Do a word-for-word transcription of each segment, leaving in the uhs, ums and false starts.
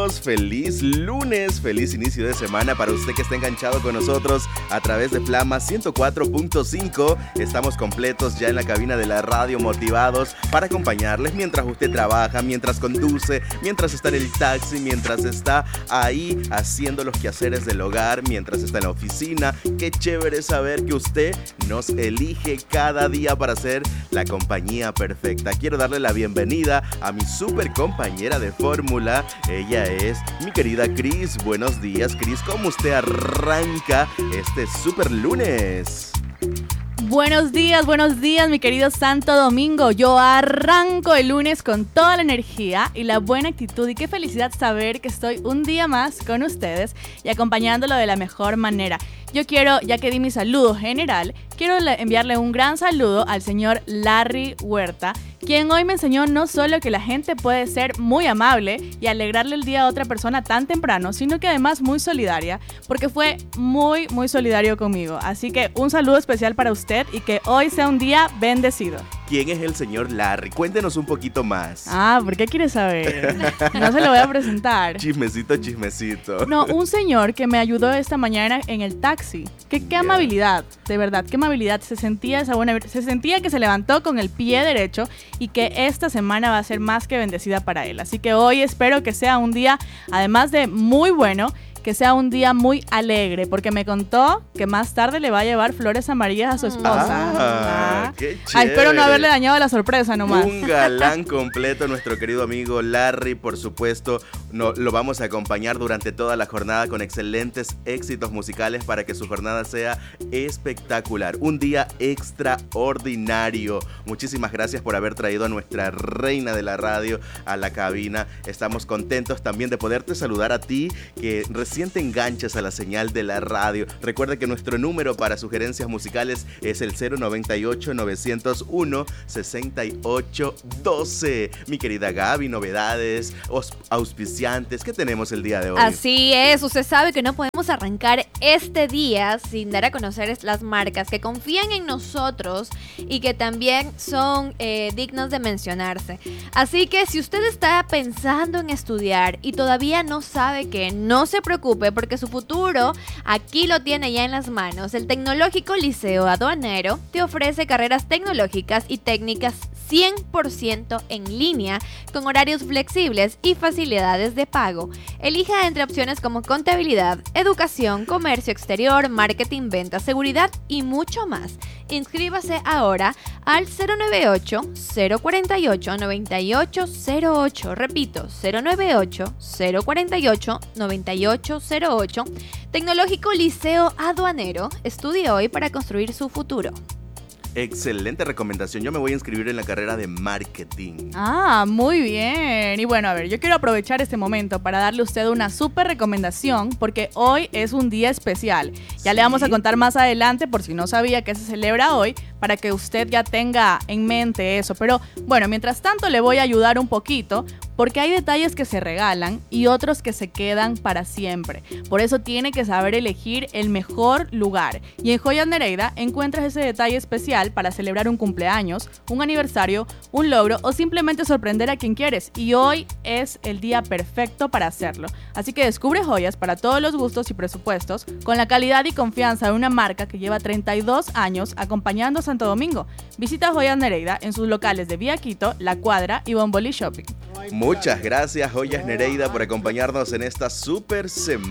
Feliz lunes, feliz inicio de semana para usted que está enganchado con nosotros a través de Flama ciento cuatro punto cinco. Estamos completos ya en la cabina de la radio, motivados para acompañarles mientras usted trabaja, mientras conduce, mientras está en el taxi, mientras está ahí haciendo los quehaceres del hogar, mientras está en la oficina. Qué chévere saber que usted nos elige cada día para ser la compañía perfecta. Quiero darle la bienvenida a mi super compañera de fórmula. Ella es mi querida Cris. Buenos días, Cris. ¿Cómo usted arranca este super lunes? Buenos días, buenos días, mi querido Santo Domingo. Yo arranco el lunes con toda la energía y la buena actitud, y qué felicidad saber que estoy un día más con ustedes y acompañándolo de la mejor manera. Yo quiero, ya que di mi saludo general, quiero enviarle un gran saludo al señor Larry Huerta, quien hoy me enseñó no solo que la gente puede ser muy amable y alegrarle el día a otra persona tan temprano, sino que además muy solidaria, porque fue muy, muy solidario conmigo. Así que un saludo especial para usted y que hoy sea un día bendecido. ¿Quién es el señor Larry? Cuéntenos un poquito más. Ah, ¿por qué quiere saber? No se lo voy a presentar. Chismecito, chismecito. No, un señor que me ayudó esta mañana en el taxi. Que, qué yeah. amabilidad, de verdad, qué amabilidad. Se sentía esa buena, se sentía que se levantó con el pie derecho y que esta semana va a ser más que bendecida para él. Así que hoy espero que sea un día, además de muy bueno, que sea un día muy alegre, porque me contó que más tarde le va a llevar flores amarillas a su esposa. Ah, ah. Qué chévere. Ay, espero no haberle dañado la sorpresa nomás. Un galán completo, nuestro querido amigo Larry, por supuesto. No, lo vamos a acompañar durante toda la jornada con excelentes éxitos musicales para que su jornada sea espectacular. Un día extraordinario. Muchísimas gracias por haber traído a nuestra reina de la radio a la cabina. Estamos contentos también de poderte saludar a ti, que recién te enganchas a la señal de la radio. Recuerda que nuestro número para sugerencias musicales es el cero noventa y ocho, novecientos uno, sesenta y ocho doce. Mi querida Gaby, novedades, auspiciantes, ¿qué tenemos el día de hoy? Así es, usted sabe que no podemos arrancar este día sin dar a conocer las marcas que confían en nosotros y que también son eh, dignos de mencionarse. Así que si usted está pensando en estudiar y todavía no sabe que, no se preocupe, porque su futuro aquí lo tiene ya en las manos. El Tecnológico Liceo Aduanero te ofrece carreras tecnológicas y técnicas cien por ciento en línea, con horarios flexibles y facilidades de pago. Elija entre opciones como contabilidad, educación, comercio exterior, marketing, ventas, seguridad y mucho más. Inscríbase ahora al cero noventa y ocho, cero cuarenta y ocho, noventa y ocho cero ocho. Repito, cero noventa y ocho, cero cuarenta y ocho, noventa y ocho cero ocho. Tecnológico Liceo Aduanero. Estudie hoy para construir su futuro. Excelente recomendación. Yo me voy a inscribir en la carrera de marketing. Ah, muy bien. Y bueno, a ver, yo quiero aprovechar este momento para darle a usted una súper recomendación, porque hoy es un día especial. Ya ¿Sí? le vamos a contar más adelante, por si no sabía que se celebra hoy, para que usted ya tenga en mente eso. Pero bueno, mientras tanto le voy a ayudar un poquito, porque hay detalles que se regalan y otros que se quedan para siempre. Por eso tiene que saber elegir el mejor lugar. Y en Joyas Nereida encuentras ese detalle especial para celebrar un cumpleaños, un aniversario, un logro o simplemente sorprender a quien quieres. Y hoy es el día perfecto para hacerlo. Así que descubre joyas para todos los gustos y presupuestos, con la calidad y confianza de una marca que lleva treinta y dos años acompañando a Santo Domingo. Visita Joyas Nereida en sus locales de Vía Quito, La Cuadra y Bombolí Shopping. Muchas gracias, Joyas Nereida, por acompañarnos en esta super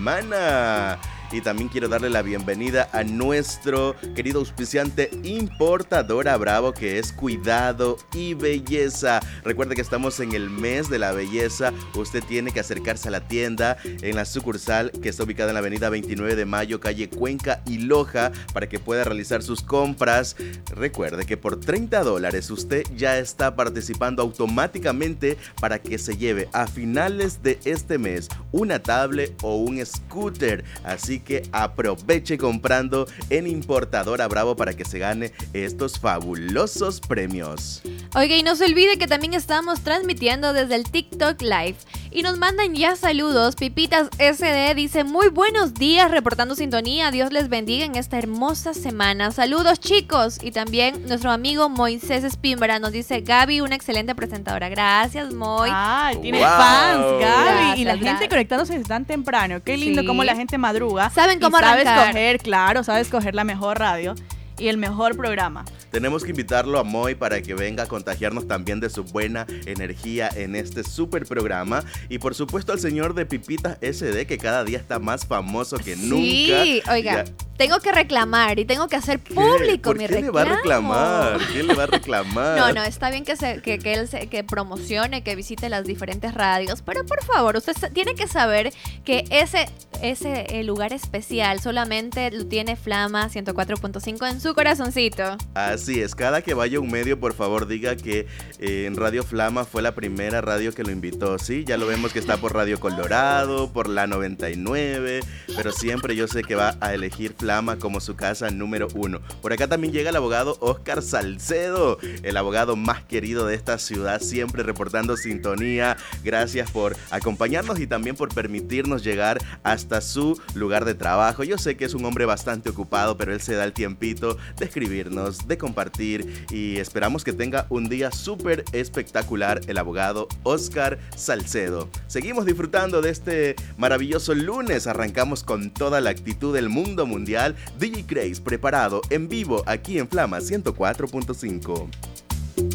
semana. Y también quiero darle la bienvenida a nuestro querido auspiciante Importadora Bravo, que es Cuidado y Belleza. Recuerde que estamos en el mes de la belleza. Usted tiene que acercarse a la tienda en la sucursal que está ubicada en la avenida veintinueve de mayo, calle Cuenca y Loja, para que pueda realizar sus compras. Recuerde que por treinta dólares usted ya está participando automáticamente para que se lleve a finales de este mes una tablet o un scooter. Así que aproveche comprando en Importadora Bravo para que se gane estos fabulosos premios. Oiga, y no se olvide que también estamos transmitiendo desde el TikTok Live Y nos mandan ya saludos. Pipitas S D dice, muy buenos días, reportando sintonía. Dios les bendiga en esta hermosa semana. Saludos, chicos. Y también nuestro amigo Moisés Espímbara nos dice, Gaby, una excelente presentadora. Gracias, Moy. Ah, tiene Wow. fans, Gaby. Gracias, y la gente gracias. conectándose tan temprano. Qué lindo Sí. cómo la gente madruga. Saben cómo y sabe arrancar. escoger, claro, sabe escoger la mejor radio y el mejor programa. Tenemos que invitarlo a Moy para que venga a contagiarnos también de su buena energía en este super programa. Y por supuesto al señor de Pipitas S D, que cada día está más famoso que nunca. Sí, oiga, Ya- tengo que reclamar y tengo que hacer ¿Qué? público ¿Por mi qué reclamo. le va a reclamar? ¿Quién le va a reclamar? No, no, está bien que, se, que, que él se, que promocione, que visite las diferentes radios, pero por favor, usted sa- tiene que saber que ese, ese eh, lugar especial solamente lo tiene Flama ciento cuatro punto cinco en su corazoncito. Así es, cada que vaya a un medio, por favor, diga que eh, en Radio Flama fue la primera radio que lo invitó, ¿sí? Ya lo vemos que está por Radio Colorado, por la noventa y nueve, pero siempre yo sé que va a elegir Flama como su casa número uno. Por acá también llega el abogado Oscar Salcedo, el abogado más querido de esta ciudad, siempre reportando sintonía. Gracias por acompañarnos y también por permitirnos llegar hasta su lugar de trabajo. Yo sé que es un hombre bastante ocupado, pero él se da el tiempito de escribirnos, de compartir, y esperamos que tenga un día súper espectacular el abogado Oscar Salcedo. Seguimos disfrutando de este maravilloso lunes. Arrancamos con toda la actitud del mundo mundial. D J Craze preparado en vivo aquí en Flama ciento cuatro punto cinco.